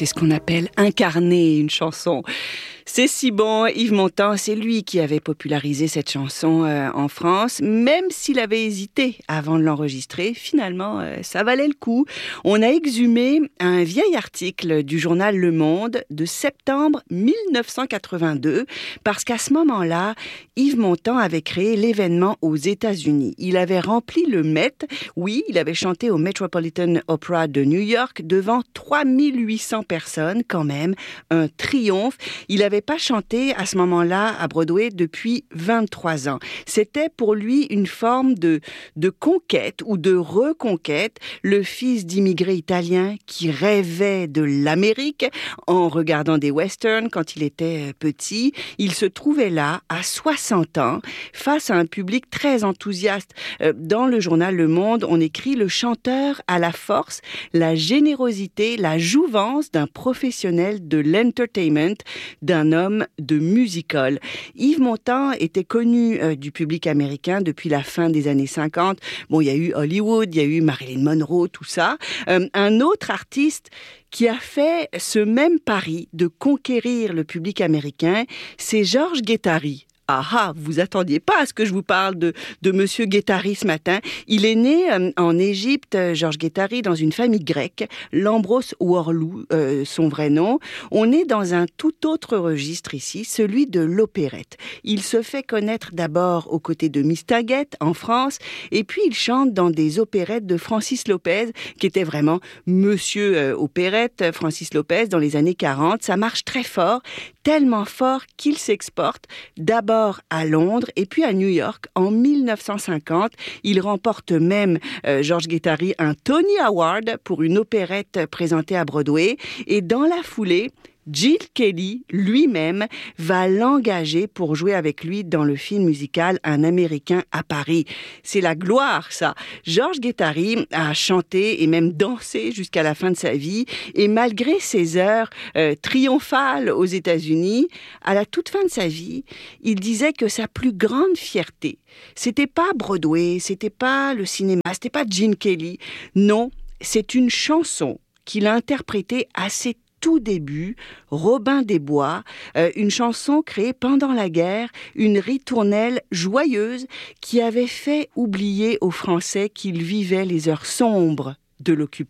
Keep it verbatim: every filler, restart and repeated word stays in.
c'est ce qu'on appelle incarner une chanson. C'est si bon, Yves Montand, c'est lui qui avait popularisé cette chanson euh, en France, même s'il avait hésité avant de l'enregistrer. Finalement, euh, ça valait le coup. On a exhumé un vieil article du journal Le Monde de septembre mille neuf cent quatre-vingt-deux, parce qu'à ce moment-là, Yves Montand avait créé l'événement aux États-Unis. Il avait rempli le Met. Oui, il avait chanté au Metropolitan Opera de New York devant trois mille huit cents personnes, quand même. Un triomphe. Il avait pas chanté à ce moment-là à Broadway depuis vingt-trois ans. C'était pour lui une forme de, de conquête ou de reconquête. Le fils d'immigrés italiens qui rêvait de l'Amérique en regardant des westerns quand il était petit. Il se trouvait là, à soixante ans, face à un public très enthousiaste. Dans le journal Le Monde, on écrit « Le chanteur a la force, la générosité, la jouvence d'un professionnel de l'entertainment, d'un un homme de musical ». Yves Montand était connu euh, du public américain depuis la fin des années cinquante. Bon, il y a eu Hollywood, il y a eu Marilyn Monroe, tout ça. Euh, un autre artiste qui a fait ce même pari de conquérir le public américain, c'est Georges Guettari. Ah ah, vous attendiez pas à ce que je vous parle de, de Monsieur Guettari ce matin. Il est né euh, en Égypte, Georges Guettari, dans une famille grecque, Lambros Worlou, euh, son vrai nom. On est dans un tout autre registre ici, celui de l'opérette. Il se fait connaître d'abord aux côtés de Mistinguett en France, et puis il chante dans des opérettes de Francis Lopez, qui était vraiment Monsieur euh, Opérette, Francis Lopez, dans les années quarante. Ça marche très fort, tellement fort qu'il s'exporte d'abord à Londres et puis à New York en mille neuf cent cinquante. Il remporte même, euh, Georges Guettari, un Tony Award pour une opérette présentée à Broadway. Et dans la foulée, Gene Kelly, lui-même, va l'engager pour jouer avec lui dans le film musical Un Américain à Paris. C'est la gloire, ça. Georges Guettari a chanté et même dansé jusqu'à la fin de sa vie. Et malgré ses heures euh, triomphales aux États-Unis, à la toute fin de sa vie, il disait que sa plus grande fierté, c'était pas Broadway, c'était pas le cinéma, c'était pas Gene Kelly. Non, c'est une chanson qu'il a interprétée à ses tout début, Robin des Bois, euh, une chanson créée pendant la guerre, une ritournelle joyeuse qui avait fait oublier aux Français qu'ils vivaient les heures sombres de l'occupation.